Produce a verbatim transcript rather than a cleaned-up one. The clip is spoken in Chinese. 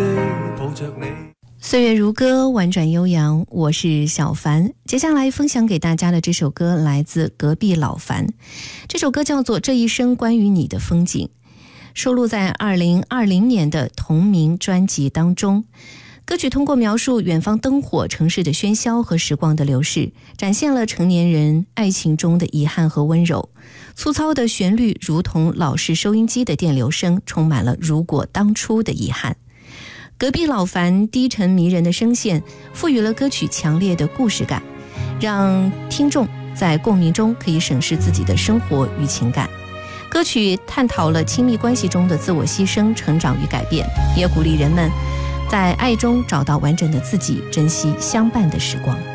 抱着你。 岁月如歌，婉转悠扬，我是小凡。接下来分享给大家的这首歌来自隔壁老樊，这首歌叫做《这一生关于你的风景》，收录在二零二零年的同名专辑当中。歌曲通过描述远方灯火、城市的喧嚣和时光的流逝，展现了成年人爱情中的遗憾和温柔。粗糙的旋律如同老式收音机的电流声，充满了如果当初的遗憾。隔壁老樊低沉迷人的声线赋予了歌曲强烈的故事感，让听众在共鸣中可以审视自己的生活与情感。歌曲探讨了亲密关系中的自我牺牲、成长与改变，也鼓励人们在爱中找到完整的自己，珍惜相伴的时光。